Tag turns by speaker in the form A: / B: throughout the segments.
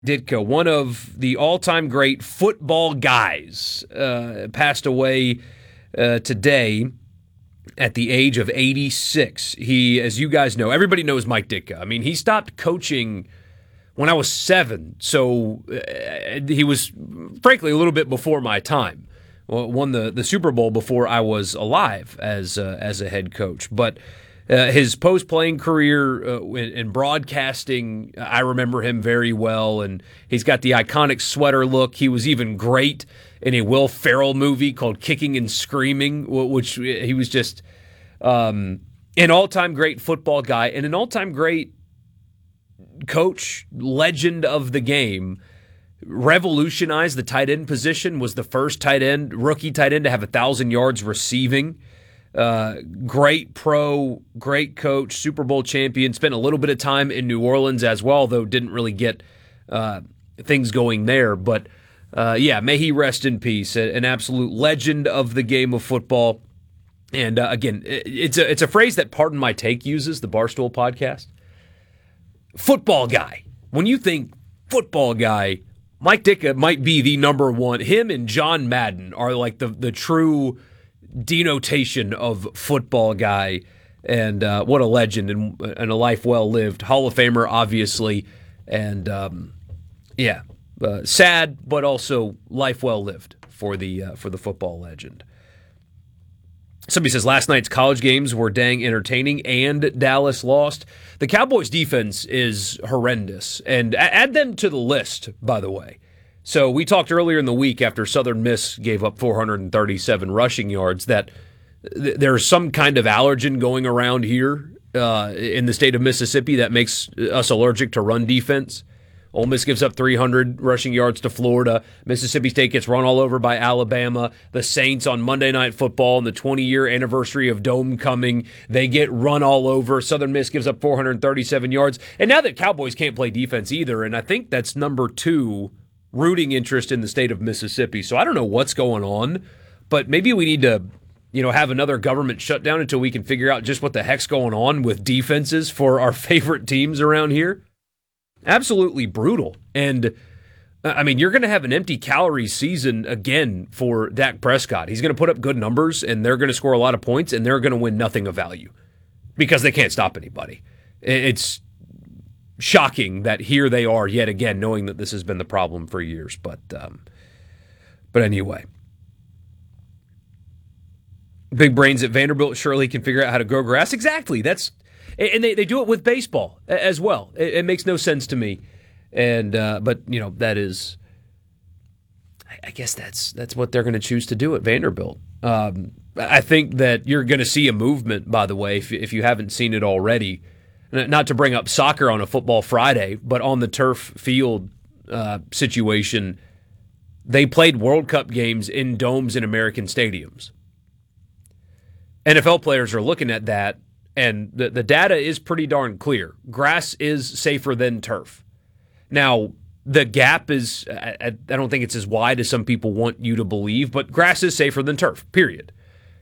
A: Ditka, one of the all-time great football guys, passed away today at the age of 86. He, as you guys know, everybody knows Mike Ditka. I mean, he stopped coaching when I was 7, so he was, frankly, a little bit before my time. Won the Super Bowl before I was alive as a head coach. But his post-playing career in broadcasting, I remember him very well, and he's got the iconic sweater look. He was even great in a Will Ferrell movie called Kicking and Screaming, which he was just an all-time great football guy and an all-time great coach, legend of the game. Revolutionized the tight end position, was the first rookie tight end to have 1,000 yards receiving. Great pro, great coach, Super Bowl champion. Spent a little bit of time in New Orleans as well, though didn't really get things going there. But may he rest in peace. An absolute legend of the game of football. And again, it's a phrase that Pardon My Take uses, the Barstool podcast. Football guy. When you think football guy, Mike Ditka might be the number one. Him and John Madden are like the true denotation of football guy, and what a legend and a life well lived. Hall of Famer, obviously, and sad, but also life well lived for the football legend. Somebody says last night's college games were dang entertaining, and Dallas lost. The Cowboys' defense is horrendous, and add them to the list, by the way. So we talked earlier in the week after Southern Miss gave up 437 rushing yards that there's some kind of allergen going around here in the state of Mississippi that makes us allergic to run defense. Ole Miss gives up 300 rushing yards to Florida. Mississippi State gets run all over by Alabama. The Saints on Monday Night Football on the 20-year anniversary of Dome coming, they get run all over. Southern Miss gives up 437 yards. And now that Cowboys can't play defense either, and I think that's number 2 rooting interest in the state of Mississippi. So I don't know what's going on, but maybe we need to, have another government shutdown until we can figure out just what the heck's going on with defenses for our favorite teams around here. Absolutely brutal. And, I mean, you're going to have an empty calories season again for Dak Prescott. He's going to put up good numbers, and they're going to score a lot of points, and they're going to win nothing of value because they can't stop anybody. It's shocking that here they are yet again, knowing that this has been the problem for years. But anyway. Big brains at Vanderbilt surely can figure out how to grow grass. Exactly. And they do it with baseball as well. It makes no sense to me. And but that is, I guess that's what they're going to choose to do at Vanderbilt. I think that you're going to see a movement, by the way, if you haven't seen it already. Not to bring up soccer on a football Friday, but on the turf field situation, they played World Cup games in domes in American stadiums. NFL players are looking at that, and the data is pretty darn clear. Grass is safer than turf. Now, the gap is, I don't think it's as wide as some people want you to believe, but grass is safer than turf, period.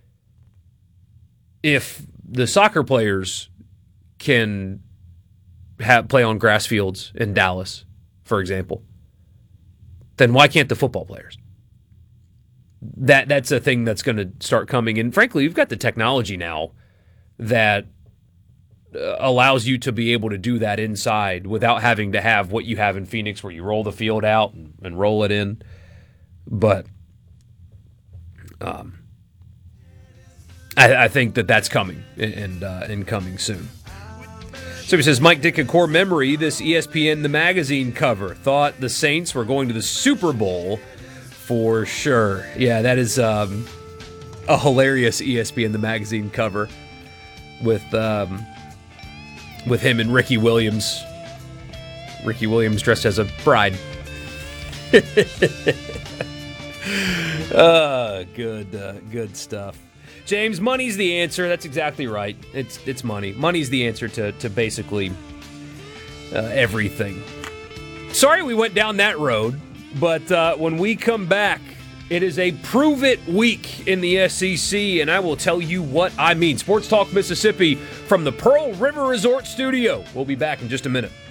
A: If the soccer players can play on grass fields in Dallas, for example, then why can't the football players? That's a thing that's going to start coming. And frankly, you've got the technology now that allows you to be able to do that inside without having to have what you have in Phoenix where you roll the field out and roll it in. But I think that's coming and coming soon. So he says, Mike Ditka core memory, this ESPN The Magazine cover. Thought the Saints were going to the Super Bowl for sure. Yeah, that is a hilarious ESPN The Magazine cover with him and Ricky Williams. Ricky Williams dressed as a bride. Good stuff. James, money's the answer. That's exactly right. It's money. Money's the answer to basically everything. Sorry we went down that road, but when we come back, it is a prove it week in the SEC, and I will tell you what I mean. Sports Talk Mississippi from the Pearl River Resort Studio. We'll be back in just a minute.